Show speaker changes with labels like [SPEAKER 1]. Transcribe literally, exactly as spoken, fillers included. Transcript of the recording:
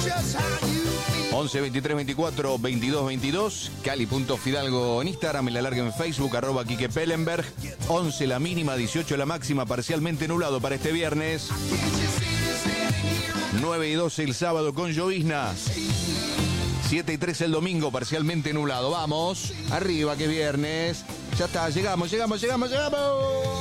[SPEAKER 1] once, veintitrés, veinticuatro, veintidós, veintidós. Cali.Fidalgo en Instagram, el alargue en Facebook, arroba Quique Pellenberg. once la mínima, dieciocho la máxima, parcialmente nublado para este viernes. nueve y doce el sábado con llovizna. siete y tres el domingo, parcialmente nublado. Vamos, arriba que es viernes. Ya está, llegamos, llegamos, llegamos, llegamos.